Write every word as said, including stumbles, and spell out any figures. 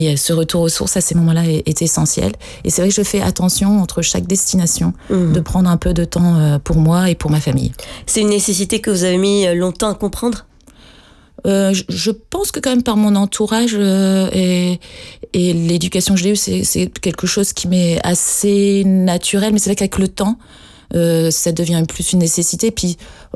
Et ce retour aux sources à ces moments-là est, est essentiel. Et c'est vrai que je fais attention entre chaque destination, mmh. de prendre un peu de temps pour moi et pour ma famille. C'est une nécessité que vous avez mis longtemps à comprendre ? Euh, je, je pense que quand même par mon entourage euh, et, et l'éducation que j'ai eue, c'est, c'est quelque chose qui m'est assez naturel. Mais c'est vrai qu'avec le temps, euh, ça devient plus une nécessité. Puis